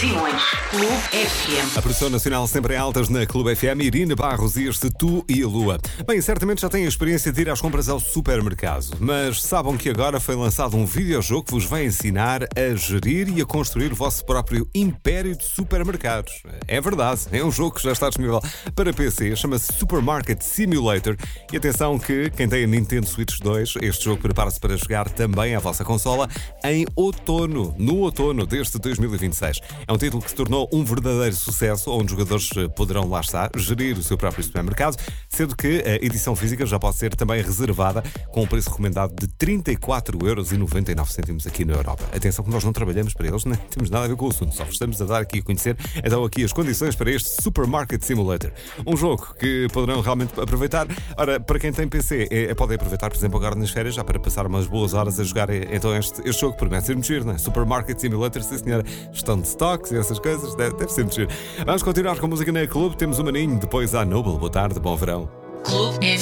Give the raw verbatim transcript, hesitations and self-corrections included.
Simões, Clube F M. A produção nacional sempre em altas na Clube F M. Irina Barros e este Tu e a Lua. Bem, certamente já têm a experiência de ir às compras ao supermercado, mas sabem que agora foi lançado um videojogo que vos vai ensinar a gerir e a construir o vosso próprio império de supermercados. É verdade, é um jogo que já está disponível para P C, chama-se Supermarket Simulator. E atenção que quem tem a Nintendo Switch dois, este jogo prepara-se para jogar também à vossa consola em outono, no outono deste dois mil e vinte e seis. É um título que se tornou um verdadeiro sucesso, onde os jogadores poderão, lá está, gerir o seu próprio supermercado, sendo que a edição física já pode ser também reservada com um preço recomendado de trinta e quatro euros e noventa e nove cêntimos aqui na Europa. Atenção que nós não trabalhamos para eles, não temos nada a ver com o assunto, só vos estamos a dar aqui a conhecer então aqui as condições para este Supermarket Simulator. Um jogo que poderão realmente aproveitar. Ora, para quem tem P C, é, é, podem aproveitar, por exemplo, agora nas férias, já para passar umas boas horas a jogar então este, este jogo que promete ser muito giro, não é? Supermarket Simulator, sim senhora, gestão de stocks e essas coisas, deve, deve ser muito giro. Vamos continuar com a música na Clube, temos o Maninho, depois a Noble. Boa tarde, bom verão. Clube F M.